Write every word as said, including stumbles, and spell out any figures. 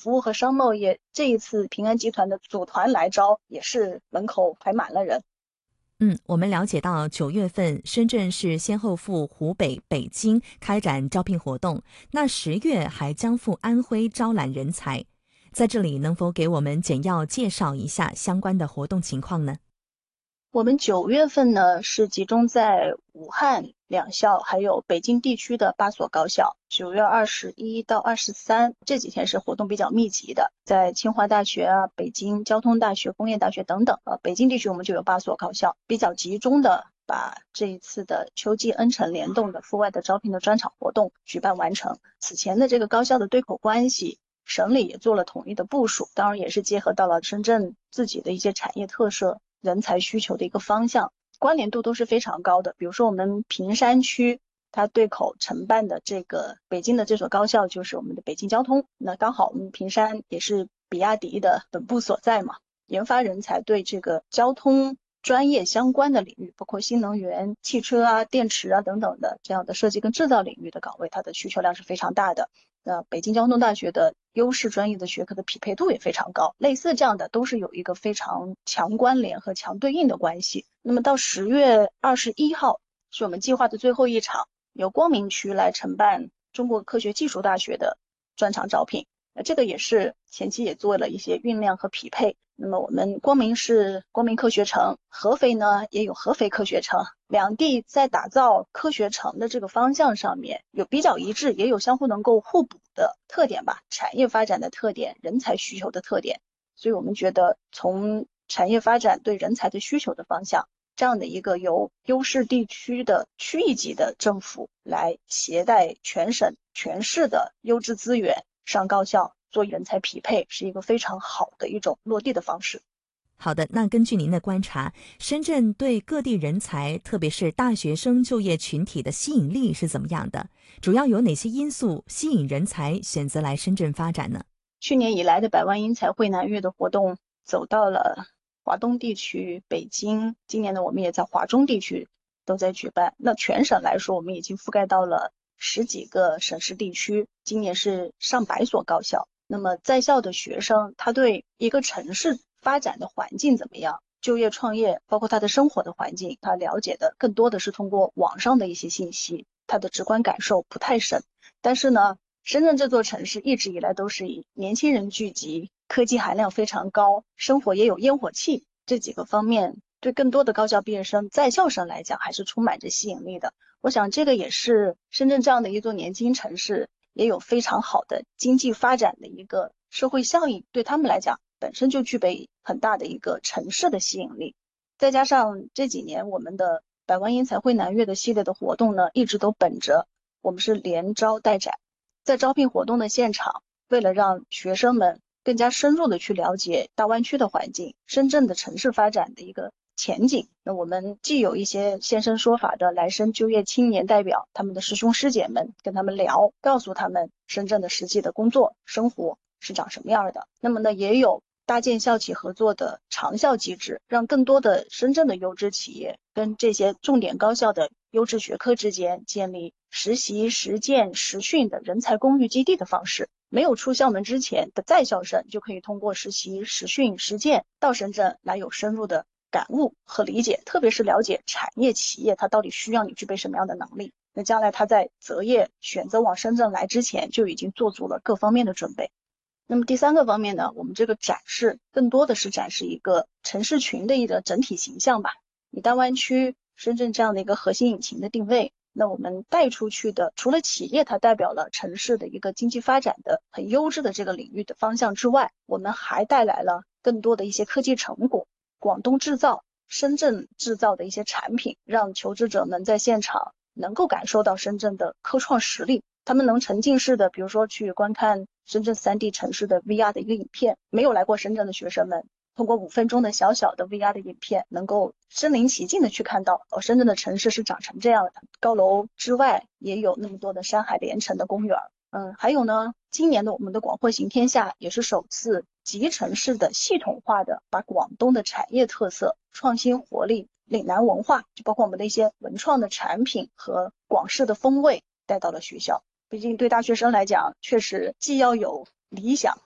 服务和商贸业这一次平安集团的组团来招，也是门口排满了人。 嗯，我们了解到九月份深圳市先后赴湖北、北京开展招聘活动，那十月还将赴安徽招揽人才。在这里能否给我们简要介绍一下相关的活动情况呢？ 我们九月份呢是集中在武汉两校，还有北京地区的八所高校。九月二十一到二十三这几天是活动比较密集的，在清华大学啊、北京交通大学、工业大学等等。呃，北京地区我们就有八所高校，比较集中的把这一次的秋季恩城联动的阜外的招聘的专场活动举办完成。此前的这个高校的对口关系，省里也做了统一的部署，当然也是结合到了深圳自己的一些产业特色、人才需求的一个方向，关联度都是非常高的。比如说我们坪山区它对口承办的这个北京的这所高校就是我们的北京交通，那刚好我们坪山也是比亚迪的本部所在嘛，研发人才对这个交通专业相关的领域，包括新能源、汽车啊、电池啊等等的这样的设计跟制造领域的岗位，它的需求量是非常大的。那北京交通大学的优势专业的学科的匹配度也非常高，类似这样的都是有一个非常强关联和强对应的关系。那么到十月二十一号是我们计划的最后一场，由光明区来承办中国科学技术大学的专场招聘。那这个也是前期也做了一些酝酿和匹配。那么我们光明是光明科学城，合肥呢也有合肥科学城，两地在打造科学城的这个方向上面有比较一致，也有相互能够互补的特点吧，产业发展的特点，人才需求的特点。所以我们觉得从产业发展对人才的需求的方向，这样的一个由优势地区的区域级的政府来携带全省全市的优质资源上高校做人才匹配，是一个非常好的一种落地的方式。 好的，那根据您的观察，深圳对各地人才，特别是大学生就业群体的吸引力是怎么样的？主要有哪些因素吸引人才选择来深圳发展呢？ 去年以来的百万英才汇南粤的活动走到了华东地区、北京，今年呢我们也在华中地区都在举办。那全省来说，我们已经覆盖到了十几个省市地区，今年是上百所高校。那么在校的学生，他对一个城市发展的环境怎么样，就业创业，包括他的生活的环境，他了解的更多的是通过网上的一些信息，他的直观感受不太深。但是呢，深圳这座城市一直以来都是以年轻人聚集、科技含量非常高、生活也有烟火气这几个方面，对更多的高校毕业生、在校生来讲还是充满着吸引力的。我想这个也是深圳这样的一座年轻城市也有非常好的经济发展的一个社会效应，对他们来讲本身就具备很大的一个城市的吸引力。再加上这几年我们的百万英才汇南粤的系列的活动呢，一直都本着我们是连招带展，在招聘活动的现场，为了让学生们更加深入的去了解大湾区的环境、深圳的城市发展的一个前景，那我们既有一些现身说法的来生就业青年代表，他们的师兄师姐们跟他们聊，告诉他们深圳的实际的工作生活是长什么样的。那么呢，也有搭建校企合作的长校机制，让更多的深圳的优质企业跟这些重点高校的优质学科之间建立实习、实践、实训的人才公寓基地的方式。没有出校门之前的在校生就可以通过实习、实训、实践到深圳来有深入的感悟和理解，特别是了解产业企业它到底需要你具备什么样的能力。那将来他在择业选择往深圳来之前，就已经做足了各方面的准备。那么第三个方面呢，我们这个展示更多的是展示一个城市群的一个整体形象吧。以大湾区、深圳这样的一个核心引擎的定位，那我们带出去的，除了企业它代表了城市的一个经济发展的很优质的这个领域的方向之外，我们还带来了更多的一些科技成果，广东制造、深圳制造的一些产品，让求职者们在现场能够感受到深圳的科创实力。他们能沉浸式的，比如说去观看深圳 三 D 城市的 V R 的一个影片，没有来过深圳的学生们通过五分钟的小小的 V R 的影片，能够身临其境的去看到哦，深圳的城市是长成这样的。高楼之外也有那么多的山海连成的公园。嗯，还有呢，今年的我们的广货行天下也是首次集成式的系统化的把广东的产业特色、创新活力、岭南文化，就包括我们的一些文创的产品和广式的风味带到了学校。毕竟对大学生来讲，确实既要有理想，